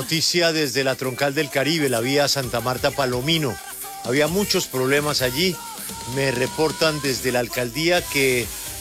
Noticia desde la troncal del Caribe, la vía Santa Marta Palomino. Había muchos problemas allí. Me reportan desde la alcaldía que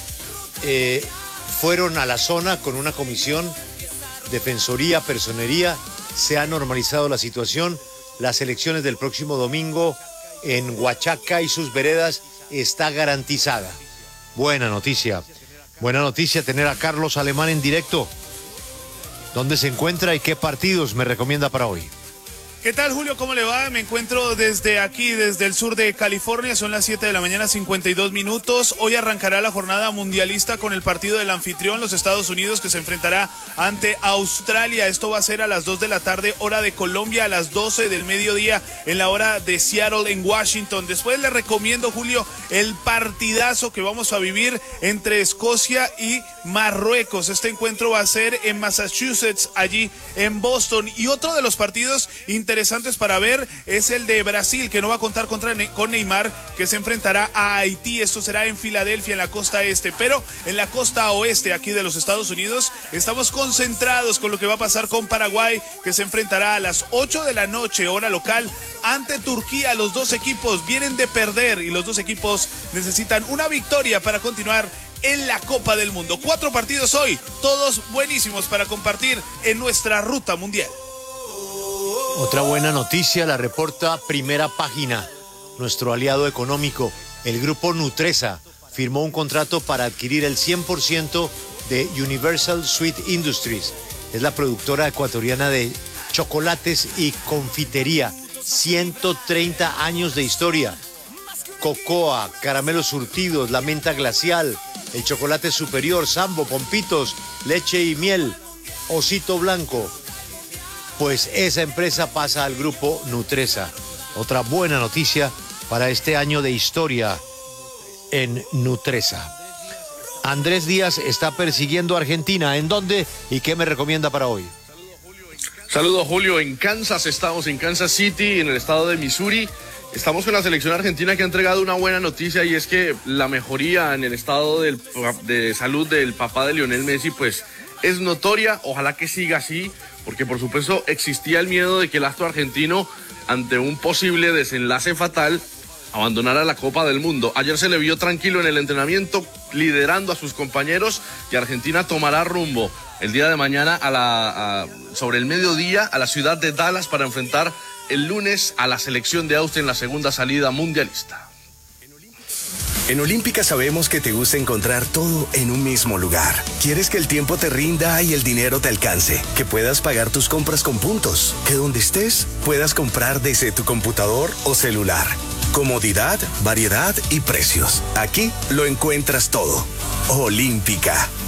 fueron a la zona con una comisión, defensoría, personería. Se ha normalizado la situación. Las elecciones del próximo domingo en Huachaca y sus veredas está garantizada. Buena noticia tener a Carlos Alemán en directo. ¿Dónde se encuentra y qué partidos me recomienda para hoy? ¿Qué tal, Julio? ¿Cómo le va? Me encuentro desde aquí, desde el sur de California. Son las 7 de la mañana, 52 minutos. Hoy arrancará la jornada mundialista con el partido del anfitrión, los Estados Unidos, que se enfrentará ante Australia. Esto va a ser a las 2 de la tarde, hora de Colombia, a las 12 del mediodía, en la hora de Seattle, en Washington. Después le recomiendo, Julio, el partidazo que vamos a vivir entre Escocia y Marruecos. Este encuentro va a ser en Massachusetts, allí en Boston. Y otro de los partidos interesantes para ver es el de Brasil, que no va a contar con Neymar, que se enfrentará a Haití. Esto será en Filadelfia, en la costa este, pero en la costa oeste aquí de los Estados Unidos estamos concentrados con lo que va a pasar con Paraguay, que se enfrentará a las 8 de la noche, hora local, ante Turquía. Los dos equipos vienen de perder y los dos equipos necesitan una victoria para continuar en la Copa del Mundo. 4 partidos hoy, todos buenísimos para compartir en nuestra ruta mundial. Otra buena noticia la reporta Primera Página. Nuestro aliado económico, el grupo Nutresa, firmó un contrato para adquirir el 100% de Universal Sweet Industries. Es la productora ecuatoriana de chocolates y confitería. 130 años de historia. Cocoa, caramelos surtidos, la menta glacial, el chocolate superior, Sambo, Pompitos, leche y miel, Osito Blanco. Pues esa empresa pasa al grupo Nutresa. Otra buena noticia para este año de historia en Nutresa. Andrés Díaz está persiguiendo a Argentina. ¿En dónde y qué me recomienda para hoy? Saludos, Julio. En Kansas estamos, en Kansas City, en el estado de Missouri. Estamos con la selección argentina, que ha entregado una buena noticia, y es que la mejoría en el estado de salud del papá de Lionel Messi pues es notoria. Ojalá que siga así, porque por supuesto existía el miedo de que el astro argentino, ante un posible desenlace fatal, abandonara la Copa del Mundo. Ayer se le vio tranquilo en el entrenamiento, liderando a sus compañeros, y Argentina tomará rumbo el día de mañana sobre el mediodía a la ciudad de Dallas para enfrentar el lunes a la selección de Austria en la segunda salida mundialista. En Olímpica sabemos que te gusta encontrar todo en un mismo lugar. Quieres que el tiempo te rinda y el dinero te alcance, que puedas pagar tus compras con puntos, que donde estés puedas comprar desde tu computador o celular. Comodidad, variedad y precios. Aquí lo encuentras todo. Olímpica.